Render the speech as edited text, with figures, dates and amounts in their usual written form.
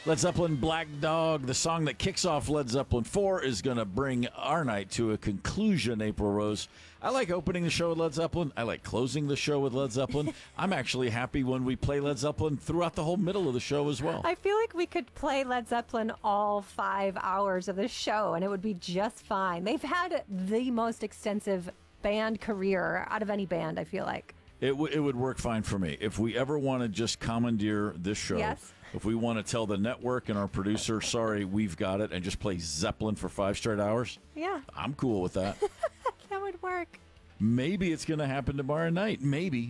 Led Zeppelin, Black Dog, the song that kicks off Led Zeppelin 4, is going to bring our night to a conclusion, April Rose. I like opening the show with Led Zeppelin. I like closing the show with Led Zeppelin. I'm actually happy when we play Led Zeppelin throughout the whole middle of the show as well. I feel like we could play Led Zeppelin all 5 hours of the show, and it would be just fine. They've had the most extensive band career out of any band, I feel like. It would work fine for me. If we ever want to just commandeer this show, Yes. if we want to tell the network and our producer, sorry, we've got it, and just play Zeppelin for 5 straight hours, Yeah, I'm cool with that. that would work. Maybe it's going to happen tomorrow night. Maybe.